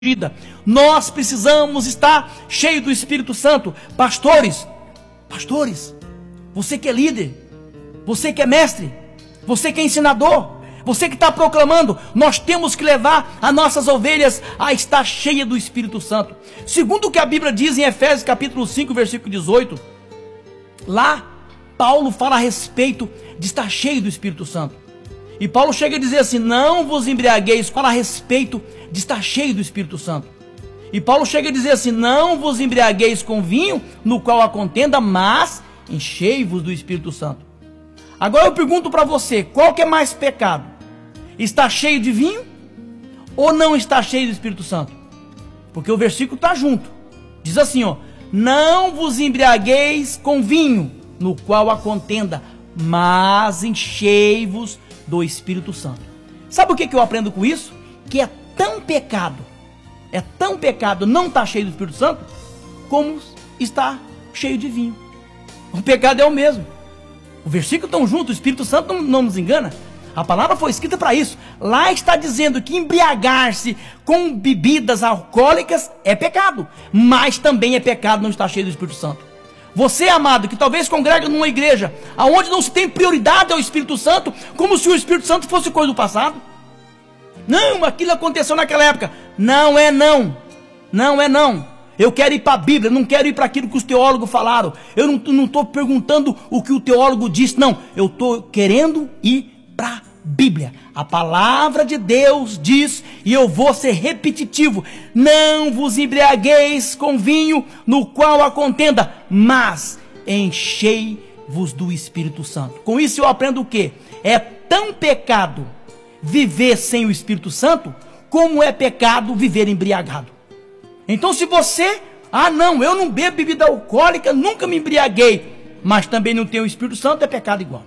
Nós precisamos estar cheios do Espírito Santo. Pastores, você que é líder, você que é mestre, você que é ensinador, você que está proclamando, nós temos que levar as nossas ovelhas a estar cheias do Espírito Santo. Segundo o que a Bíblia diz em Efésios capítulo 5, versículo 18, lá Paulo fala a respeito de estar cheio do Espírito Santo. E Paulo chega a dizer assim: não vos embriagueis, fala a respeito de estar cheio do Espírito Santo. E Paulo chega a dizer assim: não vos embriagueis com vinho, no qual há contenda, mas enchei-vos do Espírito Santo. Agora eu pergunto para você, qual que é mais pecado? Estar cheio de vinho ou não estar cheio do Espírito Santo? Porque o versículo está junto. Diz assim, ó: não vos embriagueis com vinho, no qual há contenda, mas enchei-vos do Espírito Santo. Sabe o que eu aprendo com isso? Que é tão pecado não estar cheio do Espírito Santo, como estar cheio de vinho. O pecado é o mesmo. O versículo estão junto, o Espírito Santo não nos engana. A palavra foi escrita para isso. Lá está dizendo que embriagar-se com bebidas alcoólicas é pecado, mas também é pecado não estar cheio do Espírito Santo. Você, amado, que talvez congrega numa igreja aonde não se tem prioridade ao Espírito Santo, como se o Espírito Santo fosse coisa do passado. Não, aquilo aconteceu naquela época. Não é não. Não é não. Eu quero ir para a Bíblia, não quero ir para aquilo que os teólogos falaram. Eu não estou perguntando o que o teólogo disse, não. Eu estou querendo ir para a Bíblia. A palavra de Deus diz, e eu vou ser repetitivo: não vos embriagueis com vinho, no qual há contenda, mas enchei-vos do Espírito Santo. Com isso eu aprendo o quê? É tão pecado viver sem o Espírito Santo, como é pecado viver embriagado. Então se você, não, eu não bebo bebida alcoólica, nunca me embriaguei, mas também não tenho o Espírito Santo, é pecado igual.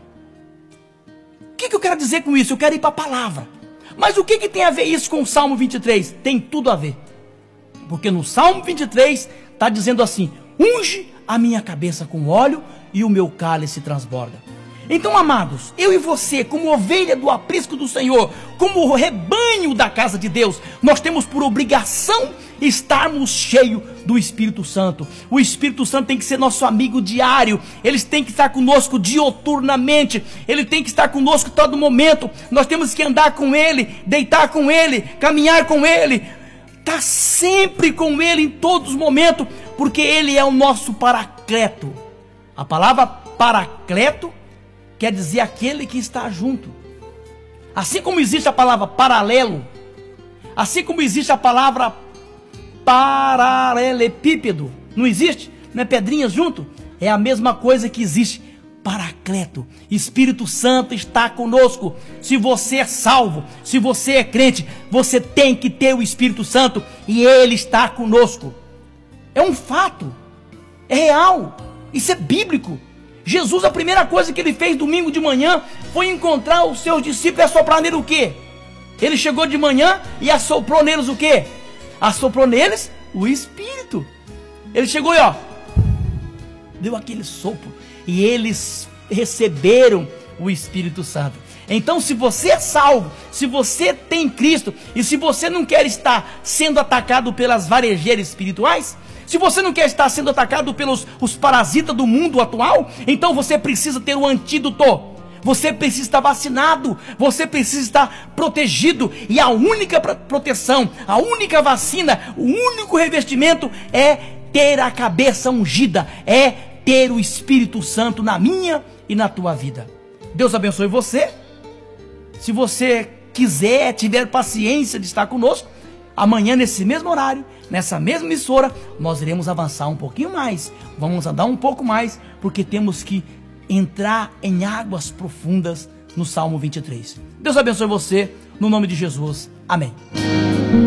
O que eu quero dizer com isso? Eu quero ir para a palavra. Mas o que tem a ver isso com o Salmo 23? Tem tudo a ver. Porque no Salmo 23 está dizendo assim: unge a minha cabeça com óleo e o meu cálice transborda. Então, amados, eu e você, como ovelha do aprisco do Senhor, como rebanho da casa de Deus, nós temos por obrigação estarmos cheios do Espírito Santo. O Espírito Santo tem que ser nosso amigo diário. Ele tem que estar conosco dioturnamente. Ele tem que estar conosco todo momento. Nós temos que andar com Ele, deitar com Ele, caminhar com Ele, estar sempre com Ele em todos os momentos, porque Ele é o nosso paracleto. A palavra paracleto quer dizer aquele que está junto. Assim como existe a palavra paralelo, assim como existe a palavra paralelepípedo, não existe? Não é pedrinhas junto? É a mesma coisa que existe paracleto. Espírito Santo está conosco. Se você é salvo, se você é crente, você tem que ter o Espírito Santo, e Ele está conosco. É um fato, é real, isso é bíblico. Jesus, a primeira coisa que Ele fez domingo de manhã foi encontrar os seus discípulos e assoprar neles o quê? Ele chegou de manhã e assoprou neles o quê? Assoprou neles o Espírito. Ele chegou e deu aquele sopro, e eles receberam o Espírito Santo. Então, se você é salvo, se você tem Cristo, e se você não quer estar sendo atacado pelas varejeiras espirituais, se você não quer estar sendo atacado pelos parasitas do mundo atual, então você precisa ter o antídoto. Você precisa estar vacinado, você precisa estar protegido, e a única proteção, a única vacina, o único revestimento é ter a cabeça ungida, é ter o Espírito Santo na minha e na tua vida. Deus abençoe você. Se você quiser, tiver paciência de estar conosco, amanhã nesse mesmo horário, nessa mesma emissora, nós iremos avançar um pouquinho mais, vamos andar um pouco mais, porque temos que entrar em águas profundas no Salmo 23. Deus abençoe você, no nome de Jesus, amém.